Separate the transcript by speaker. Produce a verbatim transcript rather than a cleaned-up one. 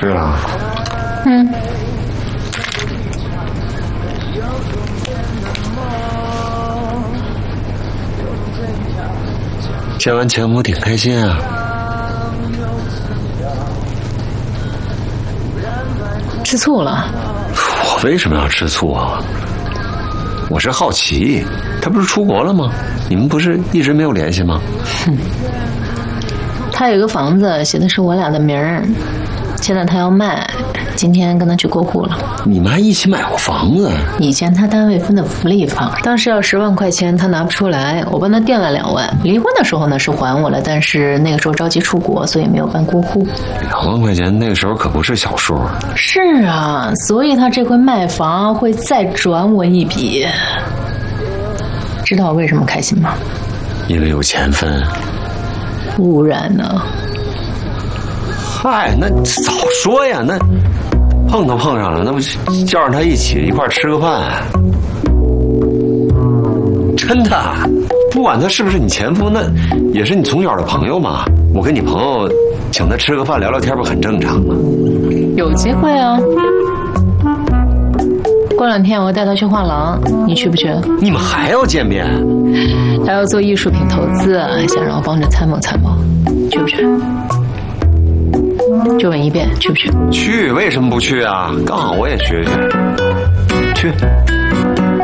Speaker 1: 吃了。
Speaker 2: 嗯。
Speaker 1: 见完前母挺开心啊。
Speaker 2: 吃醋了？
Speaker 1: 我为什么要吃醋啊？我是好奇，他不是出国了吗？你们不是一直没有联系吗？
Speaker 2: 哼，他有一个房子，写的是我俩的名儿，现在他要卖，今天跟他去过户了。
Speaker 1: 你们还一起买过房子？
Speaker 2: 以前他单位分的福利房，当时要十万块钱，他拿不出来，我帮他垫了两万。离婚的时候呢是还我了，但是那个时候着急出国，所以没有办过户。
Speaker 1: 两万块钱那个时候可不是小数。
Speaker 2: 是啊，所以他这回卖房会再转我一笔。知道我为什么开心吗？
Speaker 1: 因为有钱分。
Speaker 2: 污染呢？
Speaker 1: 嗨，那早说呀，那碰都碰上了，那不叫上他一起一块吃个饭？真的，不管他是不是你前夫，那也是你从小的朋友嘛。我跟你朋友请他吃个饭聊聊天，不很正常吗？
Speaker 2: 有机会啊。过两天我带他去画廊，你去不去？
Speaker 1: 你们还要见面？
Speaker 2: 他要做艺术品投资，想让我帮着参谋参谋，去不去？就问一遍，去不去？
Speaker 1: 去，为什么不去啊？刚好我也学学。去。